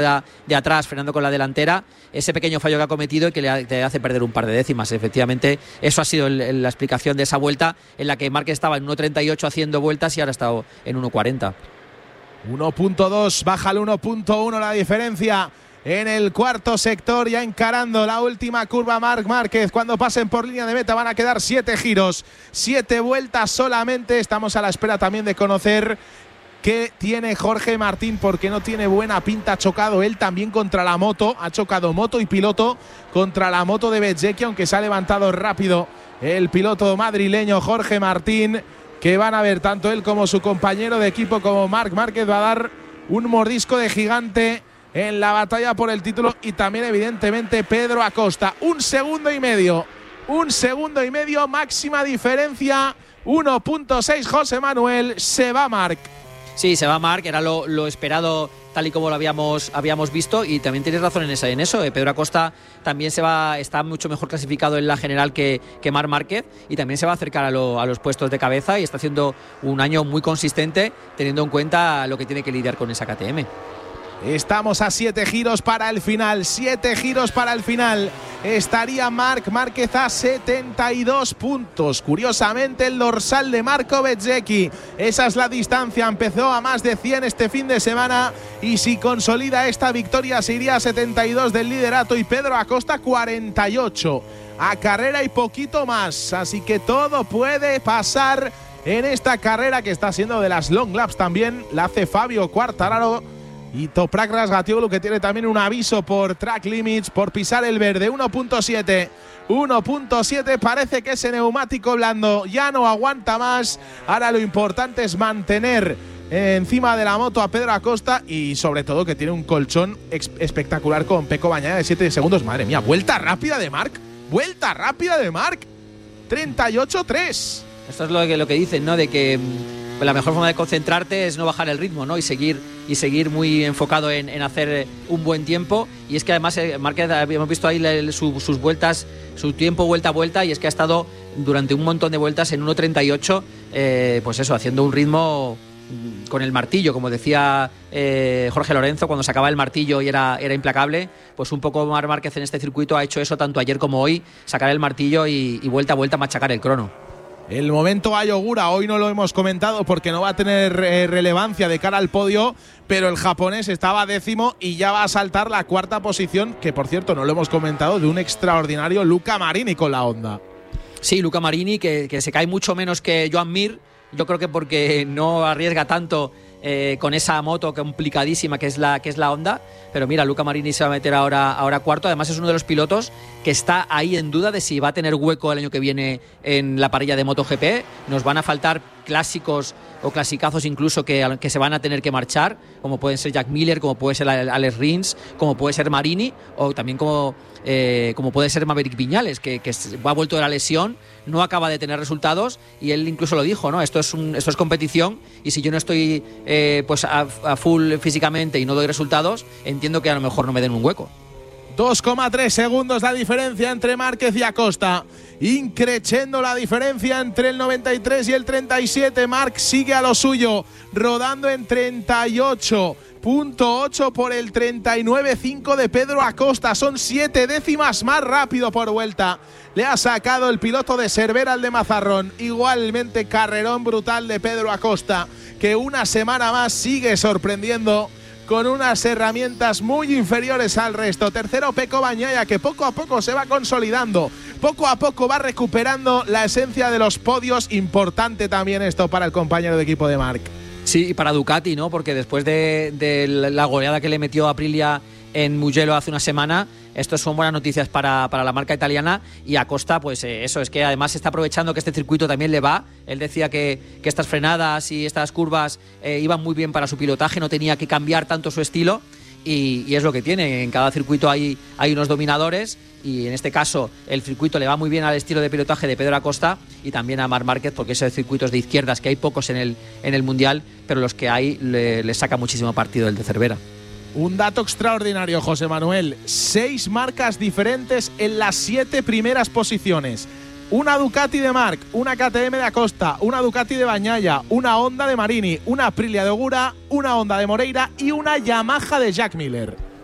de atrás frenando con la delantera, ese pequeño fallo que ha cometido y que le hace perder un par de décimas. Efectivamente, eso ha sido la explicación de esa vuelta en la que Márquez estaba en 1.38 haciendo vueltas y ahora está en 1.40. 1.2, baja al 1.1 la diferencia en el cuarto sector, ya encarando la última curva Marc Márquez. Cuando pasen por línea de meta van a quedar 7 giros, 7 vueltas solamente. Estamos a la espera también de conocer qué tiene Jorge Martín, porque no tiene buena pinta. Ha chocado él también contra la moto, ha chocado moto y piloto contra la moto de Bezzecchi, aunque se ha levantado rápido el piloto madrileño Jorge Martín, que van a ver tanto él como su compañero de equipo como Marc Márquez. Va a dar un mordisco de gigante en la batalla por el título, y también evidentemente Pedro Acosta. Un segundo y medio, máxima diferencia, 1.6. José Manuel, se va Marc. Sí, se va Marc, era lo esperado tal y como lo habíamos visto, y también tienes razón en eso. Pedro Acosta también está mucho mejor clasificado en la general que Marc Márquez, y también se va a acercar a los puestos de cabeza, y está haciendo un año muy consistente teniendo en cuenta lo que tiene que lidiar con esa KTM. Estamos a 7 giros para el final. 7 giros para el final. Estaría Marc Márquez a 72 puntos. Curiosamente, el dorsal de Marco Bezzecchi. Esa es la distancia. Empezó a más de 100 este fin de semana, y si consolida esta victoria se iría a 72 del liderato, y Pedro Acosta 48. A carrera y poquito más. Así que todo puede pasar en esta carrera, que está siendo de las long laps también. La hace Fabio Quartararo. Y Toprak Razgatlioglu, que tiene también un aviso por track limits, por pisar el verde. 1.7. Parece que ese neumático blando ya no aguanta más. Ahora lo importante es mantener encima de la moto a Pedro Acosta, y sobre todo que tiene un colchón espectacular con Pecco Bagnaia de 7 segundos. Madre mía, vuelta rápida de Marc. 38-3. Esto es lo que dicen, ¿no? De que la mejor forma de concentrarte es no bajar el ritmo, ¿no? Y seguir muy enfocado en hacer un buen tiempo. Y es que además Márquez, habíamos visto ahí sus vueltas, su tiempo vuelta a vuelta, y es que ha estado durante un montón de vueltas en 1.38, pues eso, haciendo un ritmo con el martillo, como decía Jorge Lorenzo, cuando sacaba el martillo y era implacable. Pues un poco Marc Márquez en este circuito ha hecho eso tanto ayer como hoy, sacar el martillo y vuelta a vuelta machacar el crono. El momento Ayogura, hoy no lo hemos comentado porque no va a tener relevancia de cara al podio, pero el japonés estaba 10º y ya va a saltar la 4ª posición, que por cierto no lo hemos comentado, de un extraordinario Luca Marini con la Honda. Sí, Luca Marini, que se cae mucho menos que Joan Mir. Yo creo que porque no arriesga tanto con esa moto complicadísima que es la Honda. Pero mira, Luca Marini se va a meter ahora cuarto. Además es uno de los pilotos que está ahí en duda de si va a tener hueco el año que viene en la parrilla de MotoGP. Nos van a faltar clásicos o clasicazos incluso que se van a tener que marchar, como pueden ser Jack Miller, como puede ser Alex Rins, como puede ser Marini, o también como puede ser Maverick Viñales, que ha vuelto de la lesión, no acaba de tener resultados, y él incluso lo dijo, ¿no? Esto es competición, y si yo no estoy pues a full físicamente y no doy resultados, entiendo que a lo mejor no me den un hueco. 2,3 segundos la diferencia entre Márquez y Acosta. Increciendo la diferencia entre el 93 y el 37. Marc sigue a lo suyo, rodando en 38.8 por el 39.5 de Pedro Acosta. Son 7 décimas más rápido por vuelta. Le ha sacado el piloto de Cervera al de Mazarrón. Igualmente carrerón brutal de Pedro Acosta, que una semana más sigue sorprendiendo con unas herramientas muy inferiores al resto. Tercero Pecco Bagnaia, que poco a poco se va consolidando, poco a poco va recuperando la esencia de los podios. Importante también esto para el compañero de equipo de Marc. Sí, y para Ducati, ¿no? Porque después de la goleada que le metió Aprilia en Mugello hace una semana, estos son buenas noticias para la marca italiana. Y Acosta, pues eso, es que además está aprovechando que este circuito también le va. Él decía que estas frenadas y estas curvas iban muy bien para su pilotaje, no tenía que cambiar tanto su estilo, y es lo que tiene. En cada circuito hay unos dominadores, y en este caso el circuito le va muy bien al estilo de pilotaje de Pedro Acosta y también a Marc Márquez, porque esos circuitos de izquierdas, que hay pocos en el Mundial, pero los que hay le saca muchísimo partido el de Cervera. Un dato extraordinario, José Manuel. 6 marcas diferentes en las 7 primeras posiciones. Una Ducati de Marc, una KTM de Acosta, una Ducati de Bagnaia, una Honda de Marini, una Aprilia de Ogura, una Honda de Moreira y una Yamaha de Jack Miller.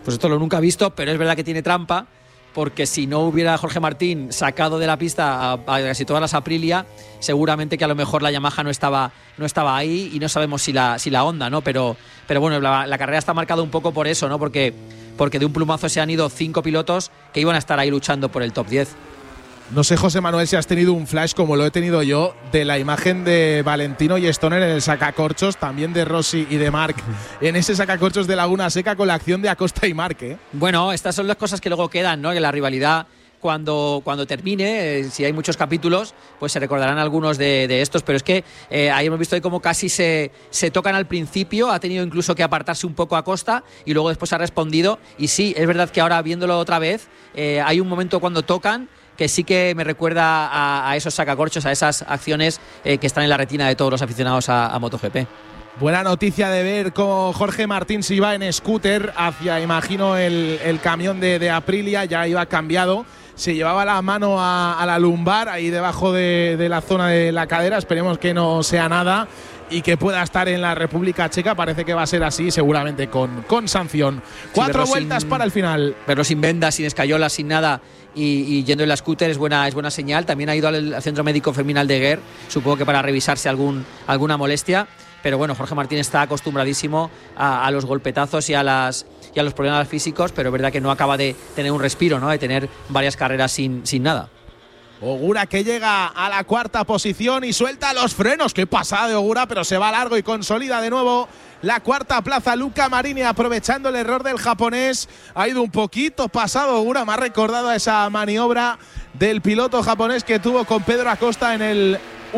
pues esto lo nunca he visto, pero es verdad que tiene trampa, porque si no hubiera Jorge Martín sacado de la pista a casi todas las Aprilia, seguramente que a lo mejor la Yamaha no estaba ahí, y no sabemos si la Honda, ¿no? Pero bueno, la carrera está marcada un poco por eso, ¿no? Porque de un plumazo se han ido 5 pilotos que iban a estar ahí luchando por el top 10. No sé, José Manuel, si has tenido un flash como lo he tenido yo de la imagen de Valentino y Stoner en el sacacorchos, también de Rossi y de Marc en ese sacacorchos de Laguna Seca con la acción de Acosta y Marc, ¿eh? Bueno, estas son las cosas que luego quedan, ¿no? Que la rivalidad, cuando termine, si hay muchos capítulos, pues se recordarán algunos de estos, pero es que ahí hemos visto como casi se tocan al principio, ha tenido incluso que apartarse un poco Acosta y luego después ha respondido, y sí, es verdad que ahora viéndolo otra vez, hay un momento cuando tocan que sí que me recuerda a esos sacacorchos, a esas acciones que están en la retina de todos los aficionados a MotoGP. Buena noticia de ver cómo Jorge Martín se iba en scooter hacia, imagino, el camión de Aprilia, ya iba cambiado. Se llevaba la mano a la lumbar, ahí debajo de la zona de la cadera. Esperemos que no sea nada y que pueda estar en la República Checa. Parece que va a ser así, seguramente con sanción. 4 vueltas para el final. Pero sin vendas, sin escayolas, sin nada, y yendo en la scooter es buena señal. También ha ido al Centro Médico Fermín Aldeguer, supongo que para revisarse alguna molestia. Pero bueno, Jorge Martín está acostumbradísimo a los golpetazos y a los problemas físicos, pero es verdad que no acaba de tener un respiro, ¿no? De tener varias carreras sin nada. Ogura, que llega a la 4ª posición y suelta los frenos. Qué pasada de Ogura, pero se va largo y consolida de nuevo la 4ª plaza. Luca Marini, aprovechando el error del japonés, ha ido un poquito pasado Ogura. Me ha recordado a esa maniobra del piloto japonés que tuvo con Pedro Acosta en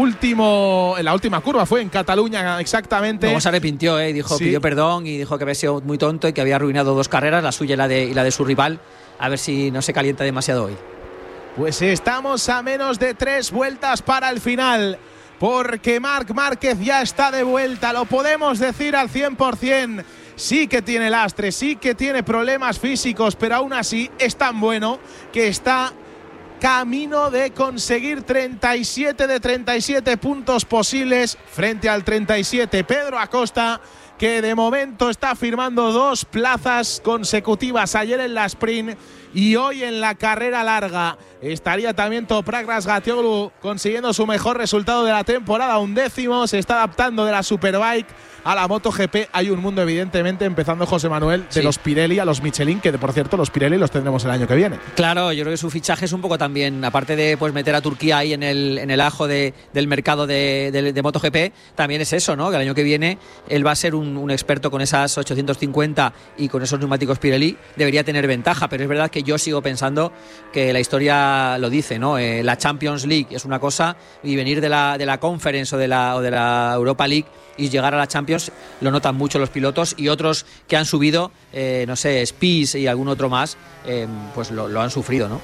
la última curva, fue en Cataluña exactamente. Luego se arrepintió, pidió perdón y dijo que había sido muy tonto y que había arruinado 2 carreras, la suya y la de su rival. A ver si no se calienta demasiado hoy. Pues estamos a menos de 3 vueltas para el final, porque Marc Márquez ya está de vuelta, lo podemos decir al 100%. Sí que tiene lastre, sí que tiene problemas físicos, pero aún así es tan bueno que está camino de conseguir 37 de 37 puntos posibles frente al 37 Pedro Acosta, que de momento está firmando 2 plazas consecutivas, ayer en la sprint y hoy en la carrera larga. Estaría también Toprak Razgatlioglu consiguiendo su mejor resultado de la temporada, 11º, se está adaptando de la Superbike a la MotoGP. Hay un mundo, evidentemente, empezando, José Manuel, de los Pirelli a los Michelin, que por cierto los Pirelli los tendremos el año que viene. Claro, yo creo que su fichaje es un poco también, aparte de pues meter a Turquía ahí en el ajo del mercado de MotoGP, también es eso, ¿no? Que el año que viene él va a ser un experto con esas 850 y con esos neumáticos Pirelli, debería tener ventaja, pero es verdad que yo sigo pensando que la historia lo dice, ¿no? La Champions League es una cosa y venir de la Conference o de la Europa League y llegar a la Champions lo notan mucho los pilotos, y otros que han subido, no sé, Spies y algún otro más, pues lo han sufrido, ¿no?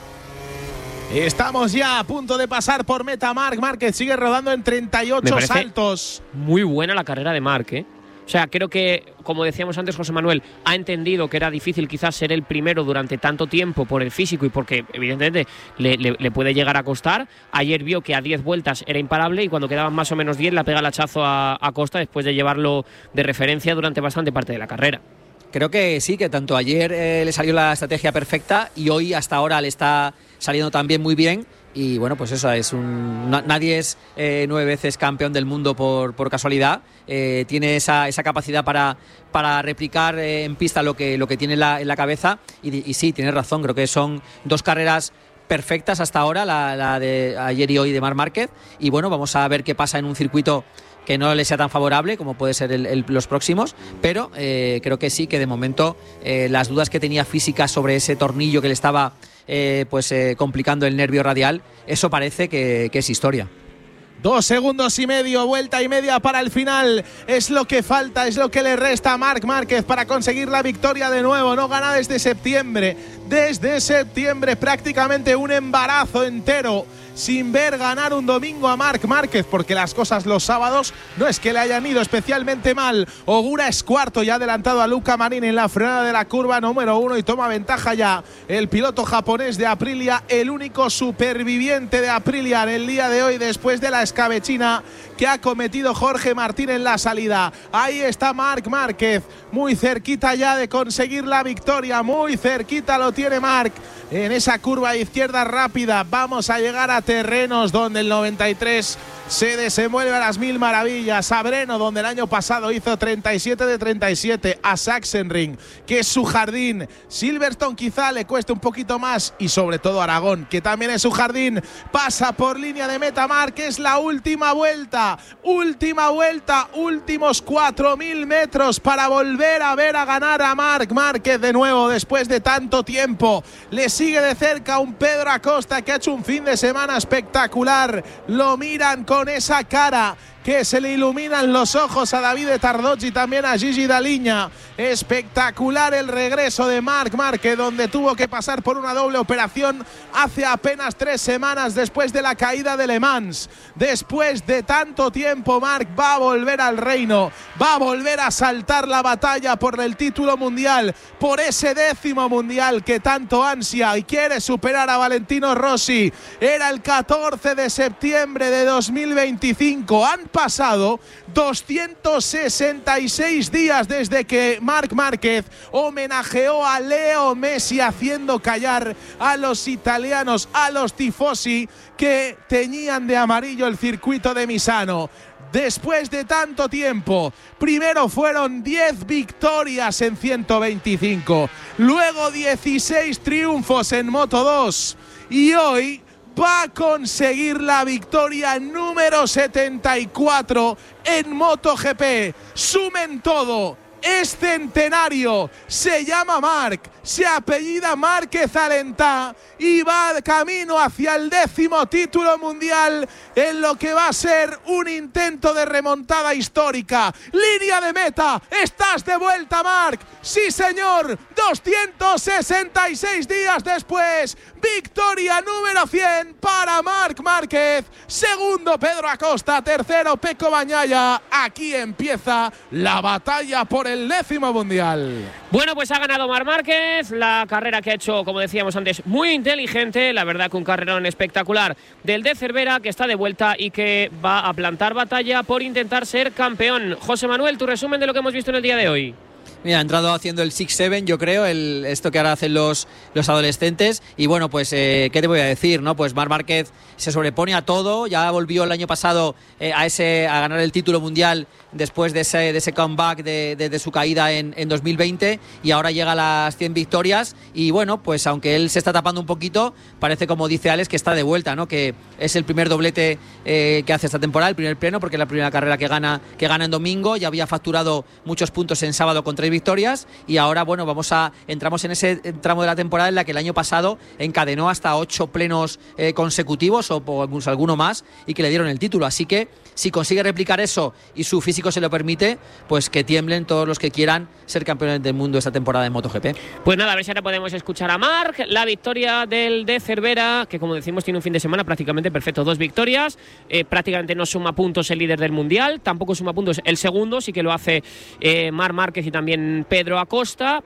Estamos ya a punto de pasar por meta. Marc Márquez sigue rodando en 38 saltos. Muy buena la carrera de Marc, ¿eh? O sea, creo que, como decíamos antes, José Manuel ha entendido que era difícil quizás ser el primero durante tanto tiempo por el físico y porque evidentemente le puede llegar a costar. Ayer vio que a 10 vueltas era imparable y cuando quedaban más o menos 10 le pega el hachazo a Costa después de llevarlo de referencia durante bastante parte de la carrera. Creo que sí, que tanto ayer le salió la estrategia perfecta y hoy hasta ahora le está saliendo también muy bien. Y bueno, pues eso es nadie es 9 veces campeón del mundo por casualidad. Tiene esa capacidad para replicar en pista lo que tiene en la cabeza. Y sí, tienes razón, creo que son 2 carreras perfectas hasta ahora, la de ayer y hoy de Marc Márquez. Y bueno, vamos a ver qué pasa en un circuito que no le sea tan favorable como puede ser los próximos, pero creo que sí, que de momento las dudas que tenía físicas sobre ese tornillo que le estaba complicando el nervio radial, eso parece que es historia. 2 segundos y medio, vuelta y media para el final. Es lo que falta, es lo que le resta a Marc Márquez para conseguir la victoria de nuevo. No gana desde septiembre. Desde septiembre, prácticamente un embarazo entero sin ver ganar un domingo a Marc Márquez, porque las cosas los sábados no es que le hayan ido especialmente mal. Ogura es cuarto, ya adelantado a Luca Marini en la frenada de la curva número 1 y toma ventaja ya el piloto japonés de Aprilia, el único superviviente de Aprilia en el día de hoy después de la escabechina que ha cometido Jorge Martín en la salida. Ahí está Marc Márquez, muy cerquita ya de conseguir la victoria, muy cerquita lo tiene Marc. En esa curva izquierda rápida vamos a llegar a terrenos donde el 93 se desenvuelve a las mil maravillas. A Breno, donde el año pasado hizo 37 de 37. A Sachsenring, que es su jardín. Silverstone quizá le cueste un poquito más. Y sobre todo Aragón, que también es su jardín. Pasa por línea de meta Marc, es la última vuelta. Última vuelta, últimos 4.000 metros para volver a ver a ganar a Marc Márquez de nuevo después de tanto tiempo. Le sigue de cerca un Pedro Acosta que ha hecho un fin de semana espectacular. Lo miran con esa cara que se le iluminan los ojos a Davide Tardozzi y también a Gigi Daliña. Espectacular el regreso de Marc Márquez, donde tuvo que pasar por una doble operación hace apenas 3 semanas después de la caída de Le Mans. Después de tanto tiempo, Marc va a volver al reino, va a volver a saltar la batalla por el título mundial, por ese 10º mundial que tanto ansia y quiere superar a Valentino Rossi. Era el 14 de septiembre de 2025. Han pasado 266 días desde que Marc Márquez homenajeó a Leo Messi, haciendo callar a los italianos, a los tifosi que teñían de amarillo el circuito de Misano. Después de tanto tiempo, primero fueron 10 victorias en 125, luego 16 triunfos en Moto2 y hoy va a conseguir la victoria número 74 en MotoGP. Sumen todo, es centenario, se llama Marc, se apellida Márquez Alentá y va camino hacia el 10º título mundial en lo que va a ser un intento de remontada histórica. Línea de meta, estás de vuelta Marc, sí señor, 266 días después, victoria número 100 para Marc Márquez, segundo Pedro Acosta, tercero Pecco Bagnaia. Aquí empieza la batalla por el 10º mundial. Bueno, pues ha ganado Marc Márquez, la carrera que ha hecho, como decíamos antes, muy inteligente, la verdad que un carrerón espectacular del de Cervera, que está de vuelta y que va a plantar batalla por intentar ser campeón. José Manuel, tu resumen de lo que hemos visto en el día de hoy. Mira, ha entrado haciendo el 6-7, yo creo, esto que ahora hacen los adolescentes. Y bueno, pues, ¿qué te voy a decir? ¿No? Pues Marc Márquez se sobrepone a todo. Ya volvió el año pasado a ganar el título mundial después de ese comeback de su caída en 2020. Y ahora llega a las 100 victorias. Y bueno, pues aunque él se está tapando un poquito, parece, como dice Alex, que está de vuelta, ¿no? Que es el primer doblete que hace esta temporada, el primer pleno, porque es la primera carrera que gana en domingo. Ya había facturado muchos puntos en sábado con 3 victorias y ahora, bueno, entramos en ese tramo de la temporada en la que el año pasado encadenó hasta 8 plenos consecutivos o incluso alguno más y que le dieron el título. Así que si consigue replicar eso y su físico se lo permite, pues que tiemblen todos los que quieran ser campeones del mundo esta temporada de MotoGP. Pues nada, a ver si ahora podemos escuchar a Marc. La victoria del de Cervera, que como decimos tiene un fin de semana prácticamente perfecto, 2 victorias, prácticamente no suma puntos el líder del mundial, tampoco suma puntos el segundo, sí que lo hace Marc Márquez y también Pedro Acosta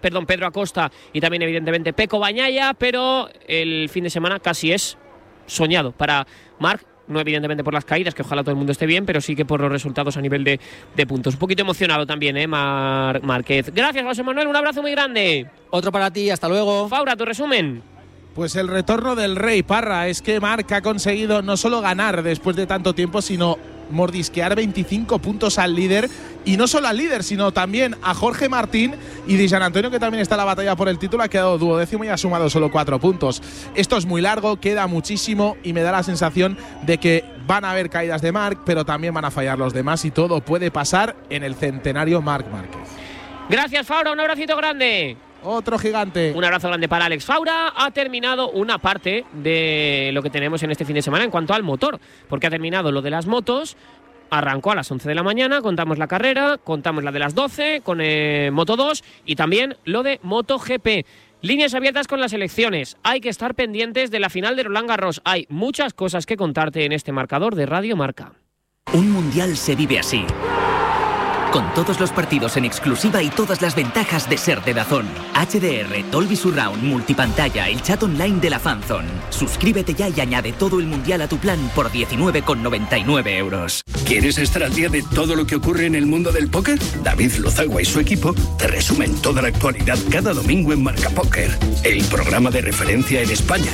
y también evidentemente Pecco Bagnaia, pero el fin de semana casi es soñado para Marc. No evidentemente por las caídas, que ojalá todo el mundo esté bien, pero sí que por los resultados a nivel de puntos. Un poquito emocionado también, Marc Márquez. Gracias, José Manuel, un abrazo muy grande. Otro para ti, hasta luego. Faura, tu resumen. Pues el retorno del Rey, Parra. Es que Marc ha conseguido no solo ganar después de tanto tiempo, sino mordisquear 25 puntos al líder, y no solo al líder, sino también a Jorge Martín y Di Gianantonio, que también está en la batalla por el título, ha quedado duodécimo y ha sumado solo 4 puntos. Esto es muy largo, queda muchísimo y me da la sensación de que van a haber caídas de Marc, pero también van a fallar los demás y todo puede pasar en el centenario Marc Márquez. Gracias, Faura, un abracito grande. Otro gigante. Un abrazo grande para Alex Faura. Ha terminado una parte de lo que tenemos en este fin de semana en cuanto al motor, porque ha terminado lo de las motos. Arrancó a las 11 de la mañana, contamos la carrera, contamos la de las 12 con Moto2 y también lo de MotoGP. Líneas abiertas con las elecciones. Hay que estar pendientes de la final de Roland Garros. Hay muchas cosas que contarte en este marcador de Radio Marca. Un mundial se vive así. con todos los partidos en exclusiva y todas las ventajas de ser de DAZN. HDR, Dolby Surround, multipantalla, el chat online de la Fanzone. Suscríbete ya y añade todo el mundial a tu plan por 19,99 euros. ¿Quieres estar al día de todo lo que ocurre en el mundo del póker? David Lozagua y su equipo te resumen toda la actualidad cada domingo en Marca Póker, el programa de referencia en España.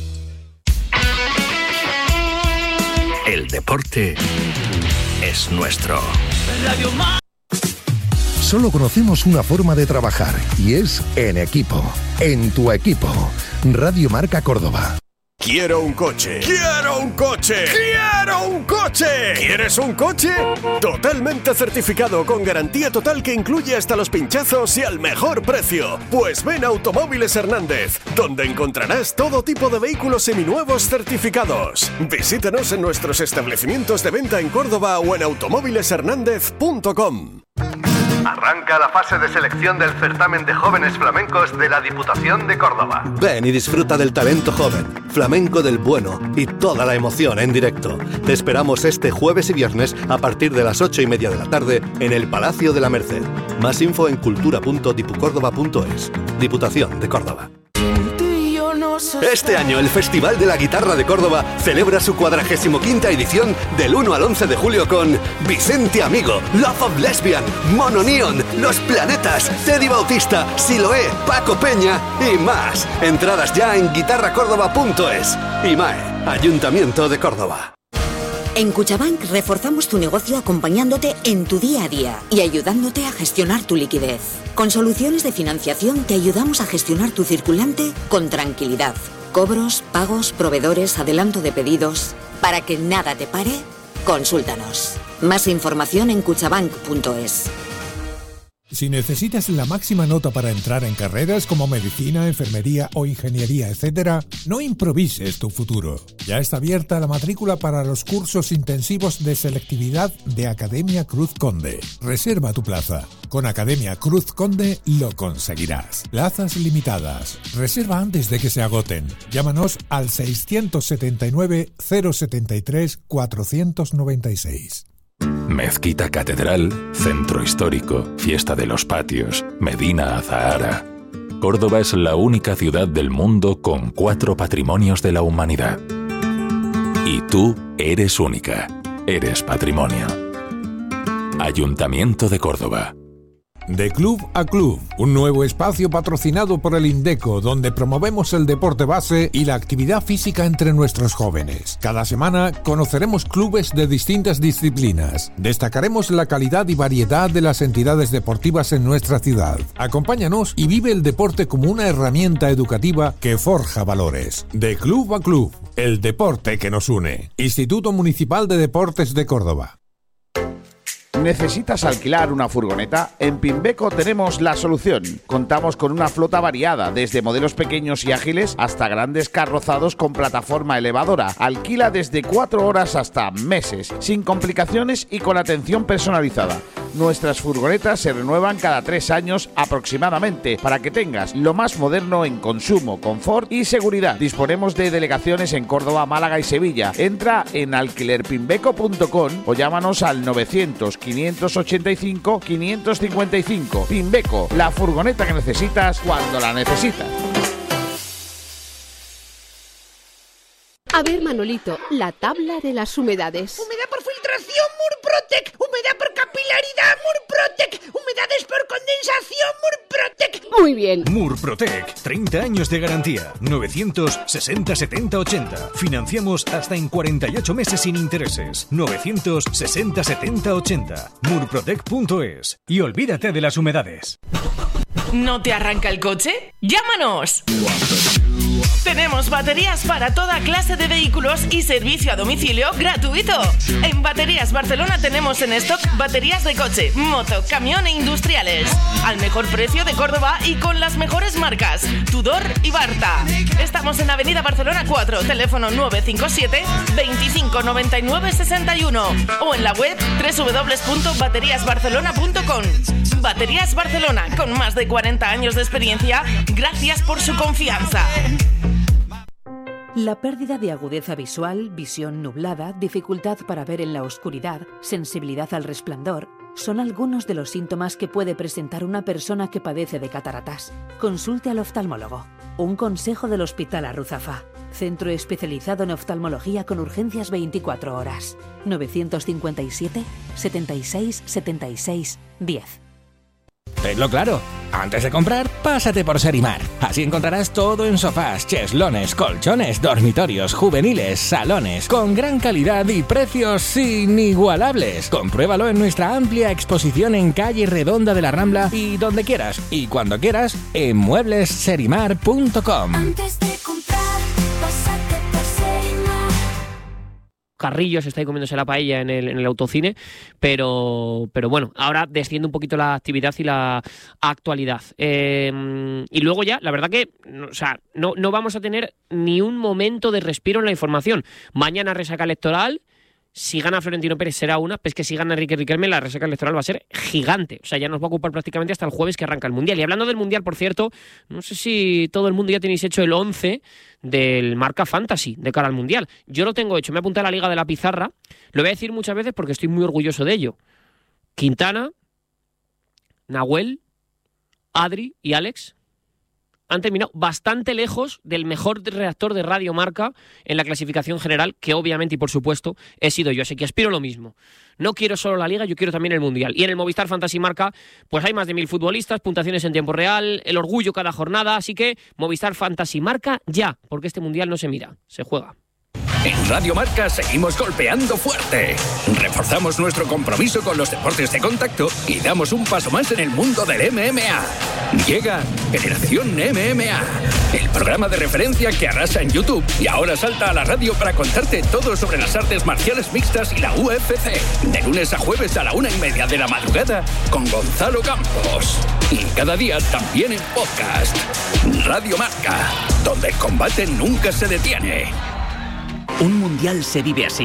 El deporte es nuestro. Solo conocemos una forma de trabajar y es en equipo. En tu equipo. Radio Marca Córdoba. Quiero un coche. ¡Quiero un coche! ¡Quiero un coche! ¿Quieres un coche? Totalmente certificado, con garantía total que incluye hasta los pinchazos y al mejor precio. Pues ven a Automóviles Hernández, donde encontrarás todo tipo de vehículos seminuevos certificados. Visítanos en nuestros establecimientos de venta en Córdoba o en automóvileshernandez.com. Arranca la fase de selección del certamen de jóvenes flamencos de la Diputación de Córdoba. Ven y disfruta del talento joven, flamenco del bueno y toda la emoción en directo. Te esperamos este jueves y viernes a partir de las 8:30 de la tarde en el Palacio de la Merced. Más info en cultura.dipucórdoba.es. Diputación de Córdoba. Este año el Festival de la Guitarra de Córdoba celebra su 45ª edición del 1 al 11 de julio con Vicente Amigo, Love of Lesbian, Mono Neon, Los Planetas, Teddy Bautista, Siloé, Paco Peña y más. Entradas ya en guitarracórdoba.es. IMAE, Ayuntamiento de Córdoba. En Cuchabank reforzamos tu negocio acompañándote en tu día a día y ayudándote a gestionar tu liquidez. Con soluciones de financiación te ayudamos a gestionar tu circulante con tranquilidad. Cobros, pagos, proveedores, adelanto de pedidos. Para que nada te pare, consúltanos. Más información en cuchabank.es. Si necesitas la máxima nota para entrar en carreras como medicina, enfermería o ingeniería, etc., no improvises tu futuro. Ya está abierta la matrícula para los cursos intensivos de selectividad de Academia Cruz Conde. Reserva tu plaza. Con Academia Cruz Conde lo conseguirás. Plazas limitadas. Reserva antes de que se agoten. Llámanos al 679 073 496. Mezquita Catedral, Centro Histórico, Fiesta de los Patios, Medina Azahara. Córdoba es la única ciudad del mundo con 4 patrimonios de la humanidad. Y tú eres única, eres patrimonio. Ayuntamiento de Córdoba. De Club a Club, un nuevo espacio patrocinado por el Indeco, donde promovemos el deporte base y la actividad física entre nuestros jóvenes. Cada semana conoceremos clubes de distintas disciplinas. Destacaremos la calidad y variedad de las entidades deportivas en nuestra ciudad. Acompáñanos y vive el deporte como una herramienta educativa que forja valores. De Club a Club, el deporte que nos une. Instituto Municipal de Deportes de Córdoba. ¿Necesitas alquilar una furgoneta? En Pimbeco tenemos la solución. Contamos con una flota variada, desde modelos pequeños y ágiles hasta grandes carrozados con plataforma elevadora. Alquila desde 4 horas hasta meses, sin complicaciones y con atención personalizada. Nuestras furgonetas se renuevan cada 3 años aproximadamente, para que tengas lo más moderno en consumo, confort y seguridad. Disponemos de delegaciones en Córdoba, Málaga y Sevilla. Entra en alquilerpimbeco.com o llámanos al 900-585-555. Pimbeco, la furgoneta que necesitas cuando la necesitas. A ver, Manolito, la tabla de las humedades. Humedad por filtración, Murprotec. Humedad por capilaridad, Murprotec. Humedades por condensación, Murprotec. Muy bien. Murprotec, 30 años de garantía. 960 70 80. Financiamos hasta en 48 meses sin intereses. 960 70 80. Murprotec.es. Y olvídate de las humedades. ¿No te arranca el coche? ¡Llámanos! Tenemos baterías para toda clase de vehículos y servicio a domicilio gratuito. En Baterías Barcelona tenemos en stock baterías de coche, moto, camión e industriales. Al mejor precio de Córdoba y con las mejores marcas, Tudor y Barta. Estamos en Avenida Barcelona 4, teléfono 957 25 99 61 o en la web www.bateriasbarcelona.com. Baterías Barcelona, con más de 40 años de experiencia, gracias por su confianza. La pérdida de agudeza visual, visión nublada, dificultad para ver en la oscuridad, sensibilidad al resplandor, son algunos de los síntomas que puede presentar una persona que padece de cataratas. Consulte al oftalmólogo. Un consejo del Hospital Arruzafa. Centro especializado en oftalmología con urgencias 24 horas. 957 76 76 10. Tenlo claro, antes de comprar, pásate por Serimar. Así encontrarás todo en sofás, cheslones, colchones, dormitorios, juveniles, salones, con gran calidad y precios inigualables. Compruébalo en nuestra amplia exposición en Calle Redonda de la Rambla y donde quieras y cuando quieras en mueblesserimar.com. Antes de comprar, pásate por Serimar. Carrillos está ahí comiéndose la paella en el autocine, pero bueno, ahora desciende un poquito la actividad y la actualidad. Y luego ya, la verdad que no vamos a tener ni un momento de respiro en la información. Mañana resaca electoral. Si gana Florentino Pérez será una, pues que si gana Enrique Riquelme la resaca electoral va a ser gigante. O sea, ya nos va a ocupar prácticamente hasta el jueves que arranca el Mundial. Y hablando del Mundial, por cierto, no sé si todo el mundo ya tenéis hecho el 11 del Marca Fantasy de cara al Mundial. Yo lo tengo hecho, me he apuntado a la Liga de la Pizarra. Lo voy a decir muchas veces porque estoy muy orgulloso de ello. Quintana, Nahuel, Adri y Alex han terminado bastante lejos del mejor redactor de Radio Marca en la clasificación general, que obviamente y por supuesto he sido yo, así que aspiro lo mismo. No quiero solo la Liga, yo quiero también el Mundial. Y en el Movistar Fantasy Marca, pues hay más de 1000 futbolistas, puntuaciones en tiempo real, el orgullo cada jornada, así que Movistar Fantasy Marca ya, porque este Mundial no se mira, se juega. En Radio Marca seguimos golpeando fuerte. Reforzamos nuestro compromiso con los deportes de contacto y damos un paso más en el mundo del MMA. Llega Generación MMA, el programa de referencia que arrasa en YouTube y ahora salta a la radio para contarte todo sobre las artes marciales mixtas y la UFC. De lunes a jueves a la 1:30 de la madrugada con Gonzalo Campos. Y cada día también en podcast. Radio Marca, donde el combate nunca se detiene. Un mundial se vive así.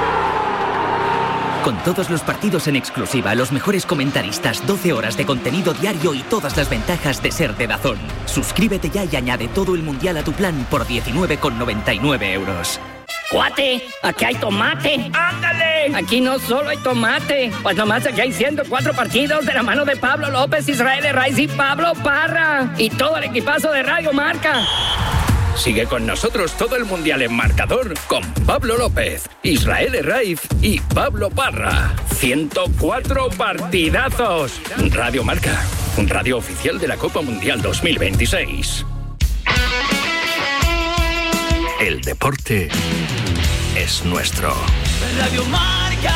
Con todos los partidos en exclusiva, los mejores comentaristas, 12 horas de contenido diario y todas las ventajas de ser de DAZN. Suscríbete ya y añade todo el mundial a tu plan por 19,99 euros. ¡Cuate! ¡Aquí hay tomate! ¡Ándale! Aquí no solo hay tomate, pues nomás aquí hay 104 partidos de la mano de Pablo López, Israel Herraiz y Pablo Parra. Y todo el equipazo de Radio Marca. Sigue con nosotros todo el Mundial en marcador con Pablo López, Israel Herraiz y Pablo Parra. 104 partidazos. Radio Marca, un radio oficial de la Copa Mundial 2026. El deporte es nuestro. Radio Marca.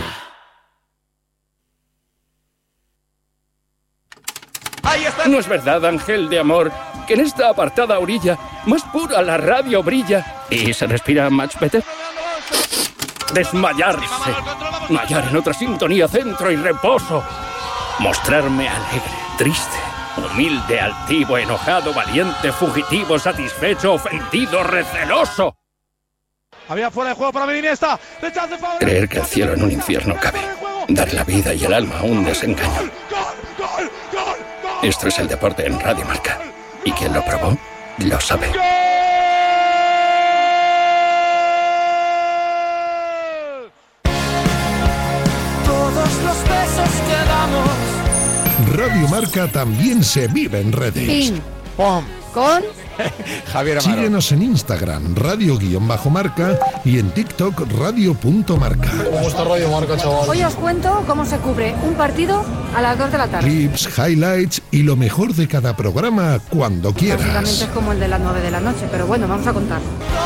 ¿No es verdad, ángel de amor, que en esta apartada orilla más pura la radio brilla y se respira much better? Desmayarse, mallar en otra sintonía, centro y reposo, mostrarme alegre, triste, humilde, altivo, enojado, valiente, fugitivo, satisfecho, ofendido, receloso. Había fuera de juego para Iniesta. Creer que el cielo en un infierno cabe, dar la vida y el alma a un desengaño. Esto es el deporte en Radio Marca. Y quien lo probó, lo sabe. Todos los besos que damos. Radio Marca también se vive en redes. Ping, pom, con Javier Amaro. Síguenos en Instagram, radio_marca y en TikTok, radio.marca. ¿Cómo está Radio Marca, chaval? Hoy os cuento cómo se cubre un partido a las 2 de la tarde. Clips, highlights y lo mejor de cada programa cuando quieras. Básicamente es como el de las 9 de la noche, pero bueno, vamos a contar.